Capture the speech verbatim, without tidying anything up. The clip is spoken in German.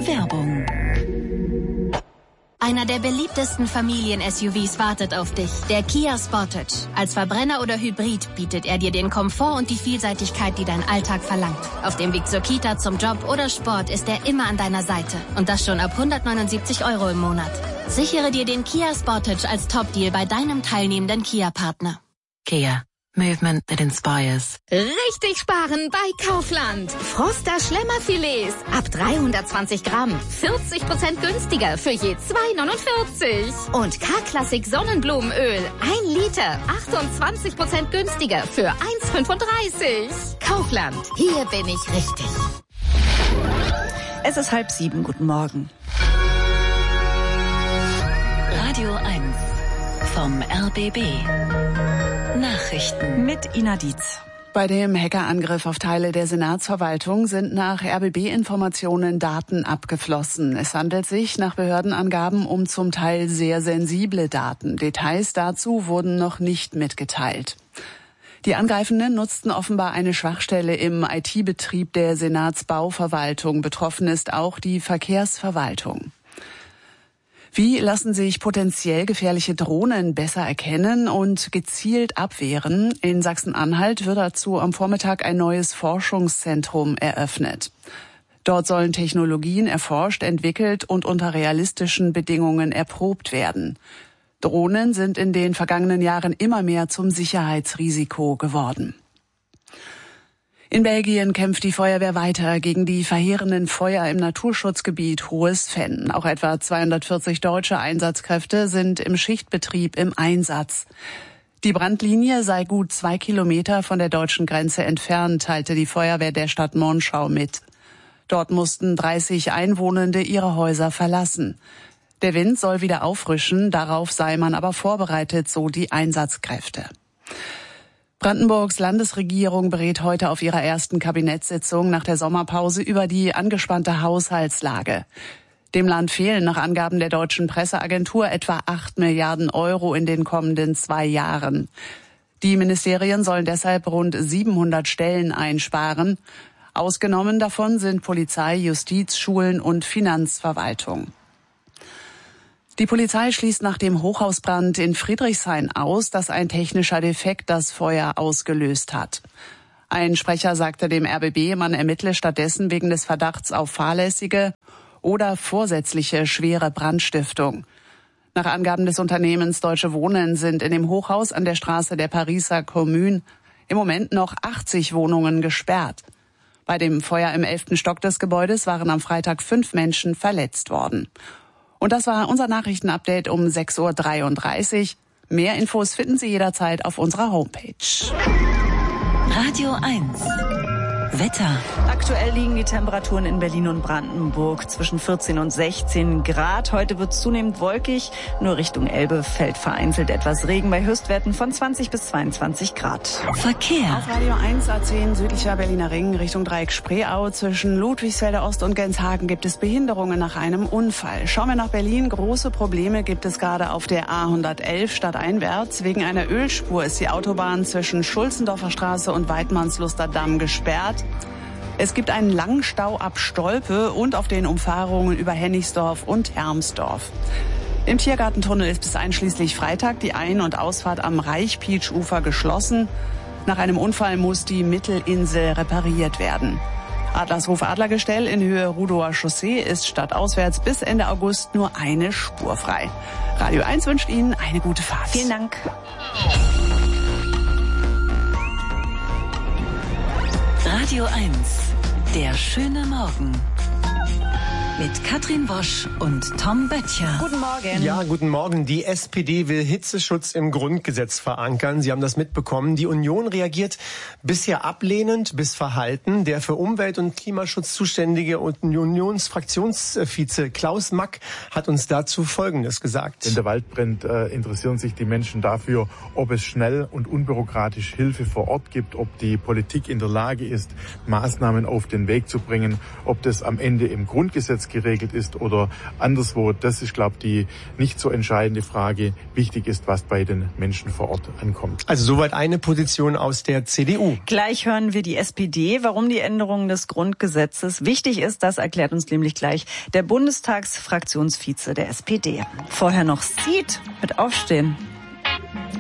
Werbung. Einer der beliebtesten Familien-S U Vs wartet auf dich, der Kia Sportage. Als Verbrenner oder Hybrid bietet er dir den Komfort und die Vielseitigkeit, die dein Alltag verlangt. Auf dem Weg zur Kita, zum Job oder Sport ist er immer an deiner Seite. Und das schon ab hundertneunundsiebzig Euro im Monat. Sichere dir den Kia Sportage als Top-Deal bei deinem teilnehmenden Kia-Partner. Kia. Movement that inspires. Richtig sparen bei Kaufland. Froster Schlemmerfilets ab dreihundertzwanzig Gramm. vierzig Prozent günstiger für je zwei neunundvierzig. Und K-Klassik Sonnenblumenöl. ein Liter. achtundzwanzig Prozent günstiger für eins fünfunddreißig. Kaufland. Hier bin ich richtig. Es ist halb sieben. Guten Morgen. Radio eins vom R B B. Nachrichten mit Ina Dietz. Bei dem Hackerangriff auf Teile der Senatsverwaltung sind nach R B B-Informationen Daten abgeflossen. Es handelt sich nach Behördenangaben um zum Teil sehr sensible Daten. Details dazu wurden noch nicht mitgeteilt. Die Angreifenden nutzten offenbar eine Schwachstelle im I T-Betrieb der Senatsbauverwaltung. Betroffen ist auch die Verkehrsverwaltung. Wie lassen sich potenziell gefährliche Drohnen besser erkennen und gezielt abwehren? In Sachsen-Anhalt wird dazu am Vormittag ein neues Forschungszentrum eröffnet. Dort sollen Technologien erforscht, entwickelt und unter realistischen Bedingungen erprobt werden. Drohnen sind in den vergangenen Jahren immer mehr zum Sicherheitsrisiko geworden. In Belgien kämpft die Feuerwehr weiter gegen die verheerenden Feuer im Naturschutzgebiet Hohes Venn. Auch etwa zweihundertvierzig deutsche Einsatzkräfte sind im Schichtbetrieb im Einsatz. Die Brandlinie sei gut zwei Kilometer von der deutschen Grenze entfernt, teilte die Feuerwehr der Stadt Monschau mit. Dort mussten dreißig Einwohnende ihre Häuser verlassen. Der Wind soll wieder auffrischen, darauf sei man aber vorbereitet, so die Einsatzkräfte. Brandenburgs Landesregierung berät heute auf ihrer ersten Kabinettssitzung nach der Sommerpause über die angespannte Haushaltslage. Dem Land fehlen nach Angaben der deutschen Presseagentur etwa acht Milliarden Euro in den kommenden zwei Jahren. Die Ministerien sollen deshalb rund siebenhundert Stellen einsparen. Ausgenommen davon sind Polizei, Justiz, Schulen und Finanzverwaltung. Die Polizei schließt nach dem Hochhausbrand in Friedrichshain aus, dass ein technischer Defekt das Feuer ausgelöst hat. Ein Sprecher sagte dem R B B, man ermittle stattdessen wegen des Verdachts auf fahrlässige oder vorsätzliche schwere Brandstiftung. Nach Angaben des Unternehmens Deutsche Wohnen sind in dem Hochhaus an der Straße der Pariser Commune im Moment noch achtzig Wohnungen gesperrt. Bei dem Feuer im elften Stock des Gebäudes waren am Freitag fünf Menschen verletzt worden. Und das war unser Nachrichtenupdate um sechs Uhr dreiunddreißig. Mehr Infos finden Sie jederzeit auf unserer Homepage. Radio eins. Wetter. Aktuell liegen die Temperaturen in Berlin und Brandenburg zwischen vierzehn und sechzehn Grad. Heute wird es zunehmend wolkig. Nur Richtung Elbe fällt vereinzelt etwas Regen bei Höchstwerten von zwanzig bis zweiundzwanzig Grad. Verkehr. Auf Radio eins A zehn südlicher Berliner Ring Richtung Dreieck Spreeau zwischen Ludwigsfelde Ost und Genshagen gibt es Behinderungen nach einem Unfall. Schauen wir nach Berlin. Große Probleme gibt es gerade auf der A hundertelf stadteinwärts. Wegen einer Ölspur ist die Autobahn zwischen Schulzendorfer Straße und Weidmannsluster Damm gesperrt. Es gibt einen langen Stau ab Stolpe und auf den Umfahrungen über Hennigsdorf und Hermsdorf. Im Tiergartentunnel ist bis einschließlich Freitag die Ein- und Ausfahrt am Reichpietsch-Ufer geschlossen. Nach einem Unfall muss die Mittelinsel repariert werden. Adlershof-Adlergestell in Höhe Rudower Chaussee ist stadtauswärts bis Ende August nur eine Spur frei. Radio eins wünscht Ihnen eine gute Fahrt. Vielen Dank. Radio eins. Der schöne Morgen. Mit Katrin Wosch und Tom Böttcher. Guten Morgen. Ja, guten Morgen. Die S P D will Hitzeschutz im Grundgesetz verankern. Sie haben das mitbekommen. Die Union reagiert bisher ablehnend bis verhalten. Der für Umwelt- und Klimaschutz zuständige Unionsfraktionsvize Klaus Mack hat uns dazu Folgendes gesagt. Wenn der Wald brennt, äh, interessieren sich die Menschen dafür, ob es schnell und unbürokratisch Hilfe vor Ort gibt, ob die Politik in der Lage ist, Maßnahmen auf den Weg zu bringen, ob das am Ende im Grundgesetz Gesetz geregelt ist oder anderswo. Das ist, glaube ich, die nicht so entscheidende Frage. Wichtig ist, was bei den Menschen vor Ort ankommt. Also soweit eine Position aus der C D U. Gleich hören wir die S P D, warum die Änderung des Grundgesetzes wichtig ist. Das erklärt uns nämlich gleich der Bundestagsfraktionsvize der S P D. Vorher noch Seed mit Aufstehen.